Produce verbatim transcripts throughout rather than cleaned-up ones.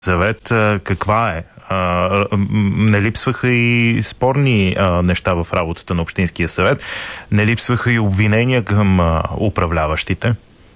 съвет каква е? Не липсваха и спорни неща в работата на Общинския съвет? Не липсваха и обвинения към управляващите?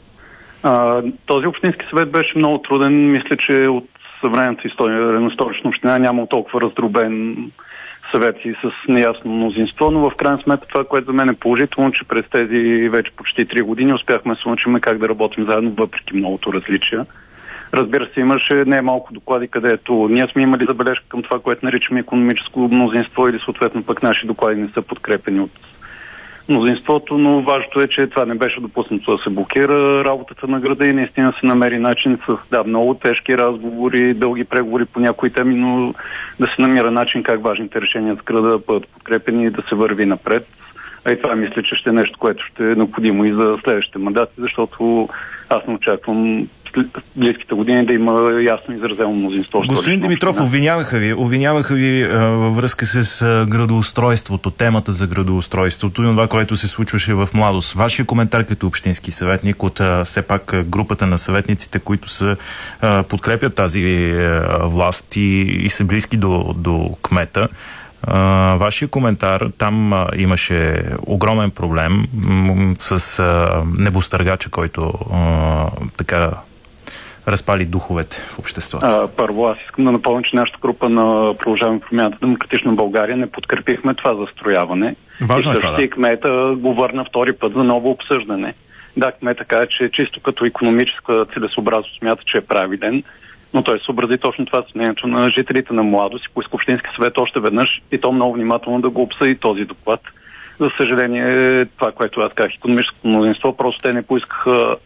А, този Общински съвет беше много труден. Мисля, че от съвременната история на Столична община няма толкова раздробен съвет и с неясно мнозинство, но в крайна сметка това, което за мен е положително, че през тези вече почти три години успяхме да се научим как да работим заедно, въпреки многото различия. Разбира се, имаше не малко доклади, където ние сме имали забележка към това, което наричаме икономическо мнозинство, или съответно пък наши доклади не са подкрепени от мнозинството, но важното е, че това не беше допуснато да се блокира работата на града и наистина се намери начин с да, много тежки разговори, дълги преговори по някои теми, но да се намира начин как важните решения за града да бъдат подкрепени и да се върви напред. А и това мисля, че ще е нещо, което ще е необходимо и за следващите мандати, защото аз не очаквам близките години да има ясно изразено мнозинство. Господин Димитров, обвиняваха ви, обвиняваха ви а, във връзка с а, градоустройството, темата за градоустройството и това, което се случваше в младост. Вашия коментар като общински съветник от а, все пак групата на съветниците, които са, а, подкрепят тази а, власт и, и са близки до, до кмета. Uh, вашия коментар, там uh, имаше огромен проблем м- с uh, небостъргача, който uh, така разпали духовете в обществото. А, първо, аз искам да напомня, че нашата група на Продължаваме промяната Демократична България не подкрепихме това застрояване. Важно и е това, да. И кмета го върна втори път за ново обсъждане. Да, кмета каза, че чисто като икономическа целесообразност смята, че е правилен, но той съобрази точно това с мнението на жителите на Младост и поиска Общински съвет още веднъж и то много внимателно да го обсъди този доклад. За съжаление, това, което аз казах, икономическото мнозинство, просто те не поискаха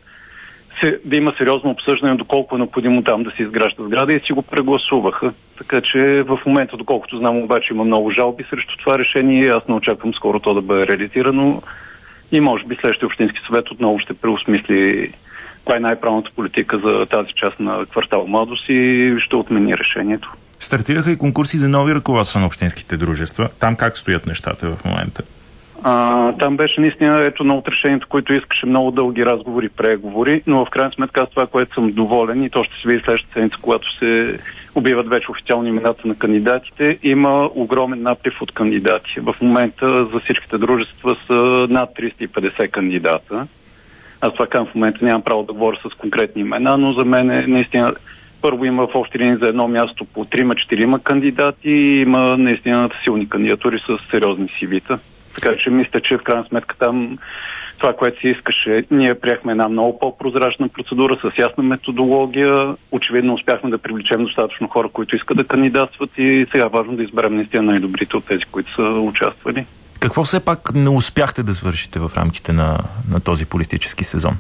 да има сериозно обсъждане доколко е необходимо там да се изгражда сграда и си го прегласуваха. Така че в момента, доколкото знам, обаче има много жалби срещу това решение и аз не очаквам скоро то да бъде реализирано и може би следващия Общински съвет отново ще преосмисли това е най-правилната политика за тази част на квартал Младост и ще отмени решението. Стартираха и конкурси за нови ръководства на общинските дружества. Там как стоят нещата в момента? А, там беше наистина ето на от решението, което искаше много дълги разговори и преговори, но в крайна сметка аз това, което съм доволен и то ще се види следващата седмица, когато се обявят вече официално имената на кандидатите, има огромен наплив от кандидати. В момента за всичките дружества са над триста и петдесет кандидата. Аз това към в момента нямам право да говоря с конкретни имена, но за мен е наистина първо има в общи линии за едно място по трима-четирима кандидати и има наистина силни кандидатури с сериозни си ви-та. Така че мисля, че в крайна сметка там това, което си искаше, ние приехме една много по-прозрачна процедура с ясна методология. Очевидно успяхме да привлечем достатъчно хора, които искат да кандидатстват и сега е важно да изберем наистина най-добрите от тези, които са участвали. Какво все пак не успяхте да свършите в рамките на, на този политически сезон?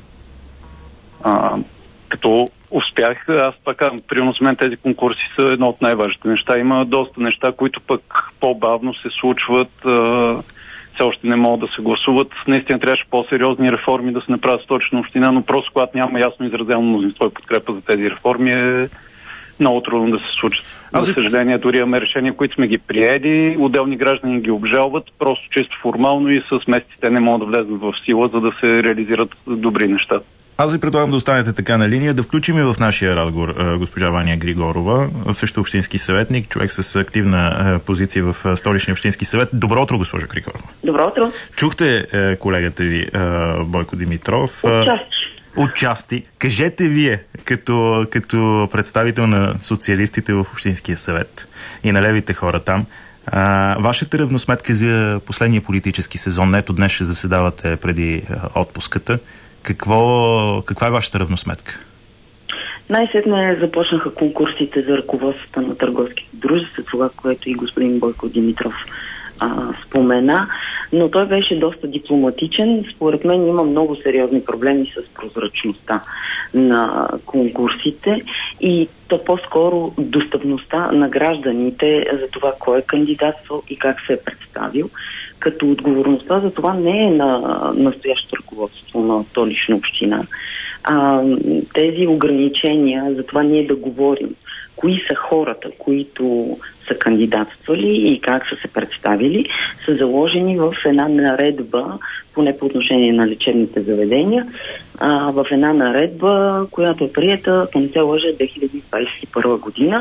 А, като успях, аз пак примерно с мен тези конкурси са едно от най-важните неща. Има доста неща, които пък по-бавно се случват, а, все още не могат да се гласуват. Наистина трябваше по-сериозни реформи да се направят Столична община, но просто когато няма ясно изразено мнозинство и подкрепа за тези реформи е много трудно да се случат. Аз... За съжаление, дори имаме решения, които сме ги приели, отделни граждани ги обжалват, просто чисто формално и с месеци те не могат да влезат в сила, за да се реализират добри неща. Аз ви предлагам да останете така на линия, да включим и в нашия разговор госпожа Ваня Григорова, също общински съветник, човек с активна позиция в Столичния общински съвет. Добро утро, госпожа Григорова. Добро утро. Чухте колегата ви Бойко Димитров. Отчасти. Отчасти. Кажете вие, като, като представител на социалистите в Общинския съвет и на левите хора там, а, вашата равносметка за последния политически сезон, ето днес ще заседавате преди а, отпуската. Какво, каква е вашата равносметка? Най-сетне започнаха конкурсите за ръководството на търговските дружества, това, което и господин Бойко Димитров а, спомена, но той беше доста дипломатичен. Според мен има много сериозни проблеми с прозрачността на конкурсите и то по-скоро достъпността на гражданите за това кой е кандидатствал и как се е представил, като отговорността за това не е на настоящото ръководство на Столична община. А, тези ограничения, за това ние да говорим кои са хората, които са кандидатствали и как са се представили, са заложени в една наредба, поне по отношение на лечебните заведения, а, в една наредба, която е приета, ако не се лъжа, две хиляди двадесет и първа година.